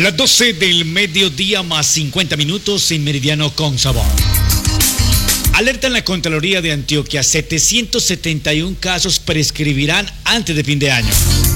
Las 12 del mediodía más 50 minutos en Meridiano con Sabor. Alerta en la Contraloría de Antioquia, 771 casos prescribirán antes de fin de año.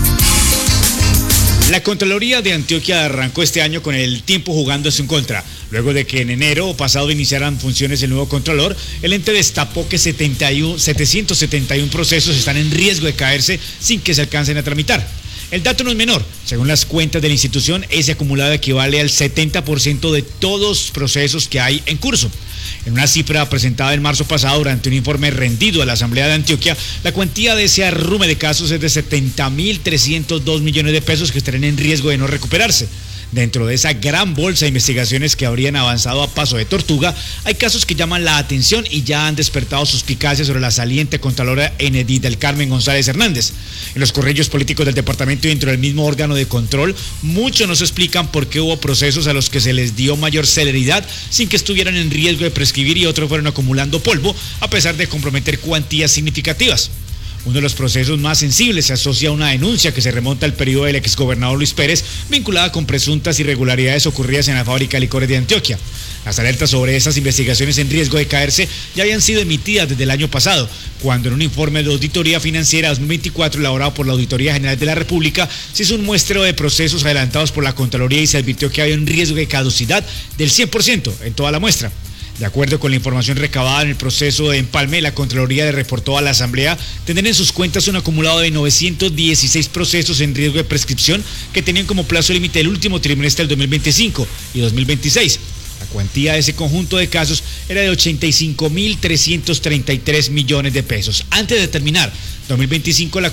La Contraloría de Antioquia arrancó este año con el tiempo jugándose en contra. Luego de que en enero pasado iniciaran funciones el nuevo Contralor, el ente destapó que 771 procesos están en riesgo de caerse sin que se alcancen a tramitar. El dato no es menor. Según las cuentas de la institución, ese acumulado equivale al 70% de todos los procesos que hay en curso. En una cifra presentada en marzo pasado durante un informe rendido a la Asamblea de Antioquia, la cuantía de ese arrume de casos es de 70.302 millones de pesos que estarán en riesgo de no recuperarse. Dentro de esa gran bolsa de investigaciones que habrían avanzado a paso de tortuga, hay casos que llaman la atención y ya han despertado suspicacias sobre la saliente contralora Enedith del Carmen González Hernández. En los corrillos políticos del departamento y dentro del mismo órgano de control, muchos no se explican por qué hubo procesos a los que se les dio mayor celeridad sin que estuvieran en riesgo de prescribir y otros fueron acumulando polvo a pesar de comprometer cuantías significativas. Uno de los procesos más sensibles se asocia a una denuncia que se remonta al periodo del exgobernador Luis Pérez, vinculada con presuntas irregularidades ocurridas en la fábrica de licores de Antioquia. Las alertas sobre esas investigaciones en riesgo de caerse ya habían sido emitidas desde el año pasado, cuando en un informe de auditoría financiera 2024 elaborado por la Auditoría General de la República se hizo un muestreo de procesos adelantados por la Contraloría y se advirtió que había un riesgo de caducidad del 100% en toda la muestra. De acuerdo con la información recabada en el proceso de empalme, la Contraloría le reportó a la Asamblea tener en sus cuentas un acumulado de 916 procesos en riesgo de prescripción que tenían como plazo límite el último trimestre del 2025 y 2026. La cuantía de ese conjunto de casos era de 85.333 millones de pesos. Antes de terminar 2025, la